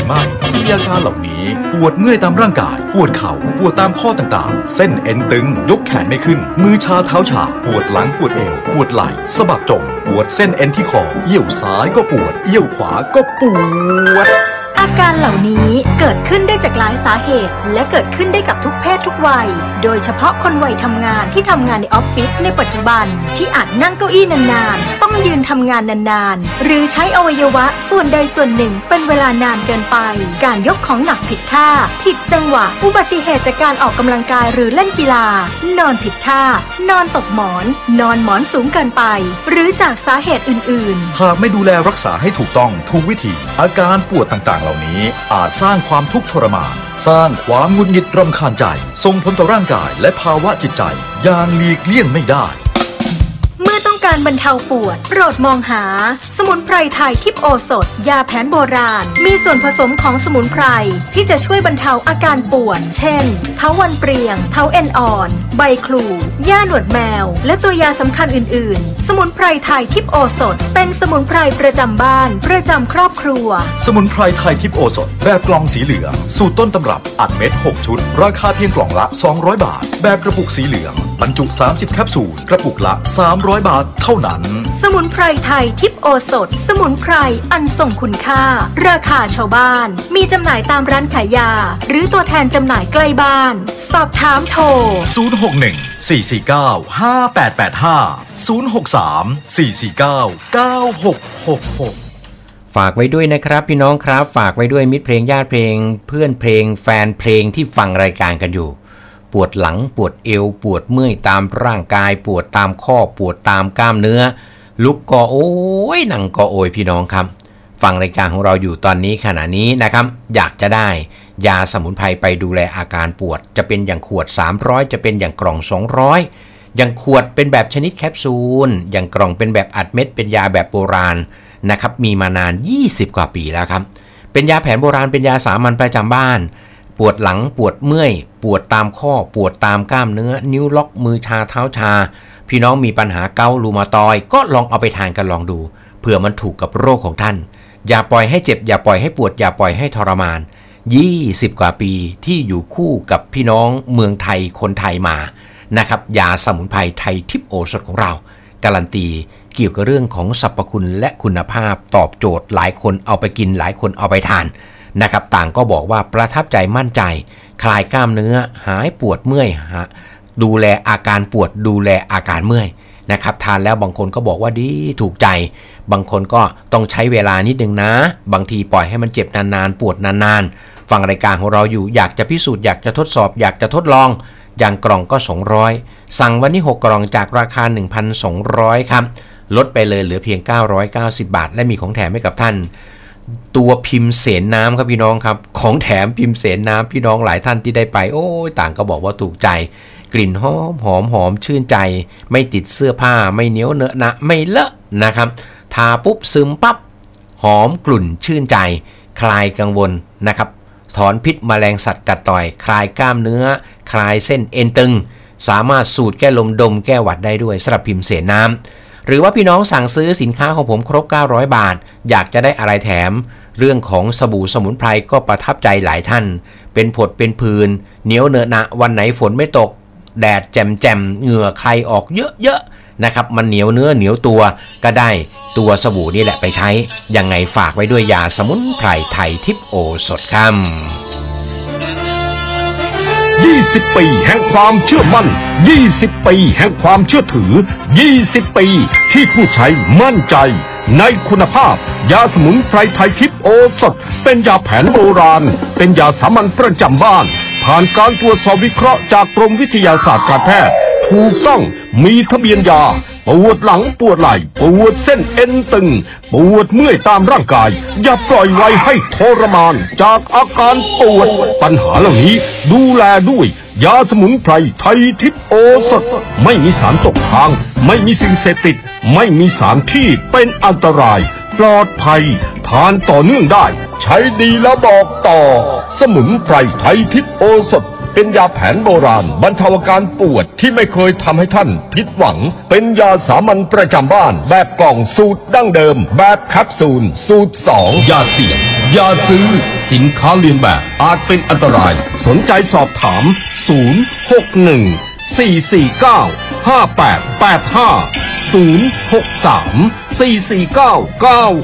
ไม่ที่มีอาการเหล่านี้ปวดเมื่อยตามร่างกายปวดเข่าปวดตามข้อต่างๆเส้นเอ็นตึงยกแขนไม่ขึ้นมือชาเท้าชาปวดหลังปวดเอวปวดไหล่สะบักจมปวดเส้นเอ็นที่คอเอี้ยวซ้ายก็ปวดเอี้ยวขวาก็ปวดอาการเหล่านี้เกิดขึ้นได้จากหลายสาเหตุและเกิดขึ้นได้กับทุกเพศทุกวัยโดยเฉพาะคนวัยทำงานที่ทำงานในออฟฟิศในปัจจุบันที่อาจนั่งเก้าอี้นานๆต้องยืนทำงานนานๆหรือใช้อวัยวะส่วนใดส่วนหนึ่งเป็นเวลานานเกินไปการยกของหนักผิดท่าผิดจังหวะอุบัติเหตุจากการออกกำลังกายหรือเล่นกีฬานอนผิดท่านอนตกหมอนนอนหมอนสูงเกินไปหรือจากสาเหตุอื่นๆหากไม่ดูแลรักษาให้ถูกต้องถูกวิธีอาการปวดต่างๆเหล่านี้อาจสร้างความทุกข์ทรมานสร้างความหงุดหงิดรำคาญใจส่งผลต่อร่างกายและภาวะจิตใจอย่างหลีกเลี่ยงไม่ได้เมื่อต้องการบรรเทาปวดโปรดมองหาสมุนไพรไทยทิพย์โอสถยาแผนโบราณมีส่วนผสมของสมุนไพรที่จะช่วยบรรเทาอาการปวดเช่นเถาวัลย์เปรียงเถาเอ็นอ่อนใบครูหญ้าหนวดแมวและตัวยาสำคัญอื่นๆสมุนไพรไทยทิพย์โอสถเป็นสมุนไพรประจำบ้านประจำครอบครัวสมุนไพรไทยทิพย์โอสถแบบกล่องสีเหลืองสูตรต้นตำรับอัดเม็ด6ชุดราคาเพียงกล่องละ200บาทแบบกระปุกสีเหลืองบรรจุ30แคปซูลกระปุกละ300บาทเท่านั้นสมุนไพรไทยทิพย์โอสถสมุนไพรอันทรงคุณค่าราคาชาวบ้านมีจำหน่ายตามร้านขายยาหรือตัวแทนจำหน่ายใกล้บ้านสอบถามโทร 061-449-5885 063-449-9666ฝากไว้ด้วยนะครับพี่น้องครับฝากไว้ด้วยมิตรเพลงญาติเพลงเพื่อนเพลงแฟนเพลงที่ฟังรายการกันอยู่ปวดหลังปวดเอวปวดเมื่อยตามร่างกายปวดตามข้อปวดตามกล้ามเนื้อลุกก็โอ้ยนั่งก็โอยพี่น้องครับฟังรายการของเราอยู่ตอนนี้ขณะนี้นะครับอยากจะได้ยาสมุนไพรไปดูแลอาการปวดจะเป็นอย่างขวด300จะเป็นอย่างกล่อง200อย่างขวดเป็นแบบชนิดแคปซูลอย่างกล่องเป็นแบบอัดเม็ดเป็นยาแบบโบราณนะครับมีมานาน20กว่าปีแล้วครับเป็นยาแผนโบราณเป็นยาสามัญประจำบ้านปวดหลังปวดเมื่อยปวดตามข้อปวดตามกล้ามเนื้อนิ้วล็อกมือชาเท้าชาพี่น้องมีปัญหาเกาต์รูมาตอยด์ก็ลองเอาไปทานกันลองดูเผื่อมันถูกกับโรคของท่านอย่าปล่อยให้เจ็บอย่าปล่อยให้ปวดอย่าปล่อยให้ทรมาน20กว่าปีที่อยู่คู่กับพี่น้องเมืองไทยคนไทยมานะครับยาสมุนไพรไทยทิพย์โอสถของเราการันตีเกี่ยวกับเรื่องของสรรพคุณและคุณภาพตอบโจทย์หลายคนเอาไปกินหลายคนเอาไปทานนะครับต่างก็บอกว่าประทับใจมั่นใจคลายกล้ามเนื้อหายปวดเมื่อยดูแลอาการปวดดูแลอาการเมื่อยนะครับทานแล้วบางคนก็บอกว่าดีถูกใจบางคนก็ต้องใช้เวลานิดนึงนะบางทีปล่อยให้มันเจ็บนานๆปวดนานๆฟังรายการของเราอยู่อยากจะพิสูจน์อยากจะทดสอบอยากจะทดลองอย่างกล่องก็200สั่งวันนี้6กล่องจากราคา 1,200 ครับลดไปเลยเหลือเพียง990บาทและมีของแถมให้กับท่านตัวพิมพ์เสนน้ำครับพี่น้องครับของแถมพิมพ์เสนน้ำพี่น้องหลายท่านที่ได้ไปโอ้ยต่างก็บอกว่าถูกใจกลิ่นหอมชื่นใจไม่ติดเสื้อผ้าไม่เหนียวเนอะนะไม่เลอะนะครับทาปุ๊บซึมปั๊บหอมกลุ่นชื่นใจคลายกังวลนะครับถอนพิษแมลงสัตว์กัดต่อยคลายกล้ามเนื้อคลายเส้นเอ็นตึงสามารถสูดแก้ลมดมแก้หวัดได้ด้วยสำหรับพิมพ์เสนน้ำหรือว่าพี่น้องสั่งซื้อสินค้าของผมครบ900บาทอยากจะได้อะไรแถมเรื่องของสบู่สมุนไพรก็ประทับใจหลายท่านเป็นผดเป็นผื่นเหนียวเนอะนะวันไหนฝนไม่ตกแดดแจ่มเหงื่อใครออกเยอะๆนะครับมันเหนียวเนื้อเหนียวตัวก็ได้ตัวสบู่นี่แหละไปใช้ยังไงฝากไว้ด้วยยาสมุนไพรไทยทิพย์โอสถครับ 20 ปีแห่งความเชื่อมั่น20 ปีแห่งความเชื่อถือ20 ปีที่ผู้ใช้มั่นใจในคุณภาพยาสมุนไพรไทยทิพย์โอสถเป็นยาแผนโบราณเป็นยาสามัญประจำบ้านผ่านการตรวจสอบวิเคราะห์จากกรมวิทยาศาสตร์การแพทย์ถูกต้องมีทะเบียนยาปวดหลังปวดไหล่ปวดเส้นเอ็นตึงปวดเมื่อยตามร่างกายอย่าปล่อยไว้ให้ทรมานจากอาการปวดปัญหาเหล่านี้ดูแลด้วยยาสมุนไพรไทยทิพย์โอสถไม่มีสารตกค้างไม่มีสิ่งเสพติดไม่มีสารที่เป็นอันตรายปลอดภัยทานต่อเนื่องได้ใช้ดีแล้วบอกต่อสมุนไพรไทยทิพย์โอสถเป็นยาแผนโบราณบรรเทาอาการปวดที่ไม่เคยทำให้ท่านผิดหวังเป็นยาสามัญประจำบ้านแบบกล่องสูตรดั้งเดิมแบบแคปซูลสูตร2ยาเสี่ยงอย่าซื้อสินค้าเลียนแบบอาจเป็นอันตรายสนใจสอบถาม061 449 5885 063 449 96